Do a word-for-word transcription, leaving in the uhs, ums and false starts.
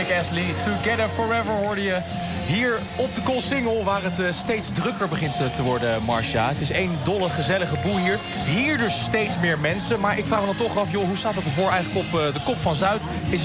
Rick Astley. Together Forever hoorde je hier op de Koolsingel, waar het uh, steeds drukker begint te, te worden, Marcia. Het is één dolle, gezellige boel hier. Hier dus steeds meer mensen. Maar ik vraag me dan toch af, joh, hoe staat het ervoor eigenlijk op uh, de Kop van Zuid? Is